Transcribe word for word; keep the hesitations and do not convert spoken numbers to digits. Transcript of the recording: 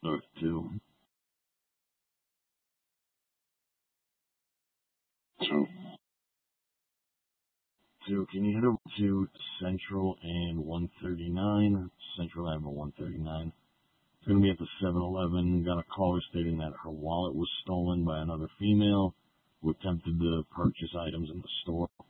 North two. Two. Two. Can you hit over to Central and one thirty-nine? Central Avenue one thirty-nine. It's going to be at the seven eleven. Got a caller stating that her wallet was stolen by another female who attempted to purchase items in the store.